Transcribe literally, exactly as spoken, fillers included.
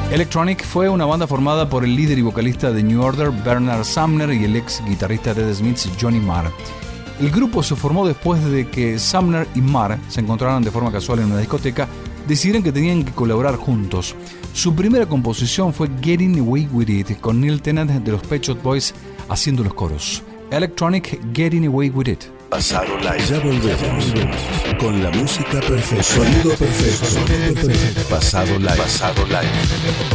Electronic fue una banda formada por el líder y vocalista de New Order, Bernard Sumner, y el ex guitarrista de The Smiths, Johnny Marr. El grupo se formó después de que Sumner y Marr se encontraron de forma casual en una discoteca, decidieron que tenían que colaborar juntos. Su primera composición fue Getting Away With It, con Neil Tennant de los Pet Shop Boys haciendo los coros. Electronic, Getting Away With It. Pasado Live. Ya volvemos con la música perfecta. Sonido perfecto. Sonido perfecto. Pasado Live. Pasado Live.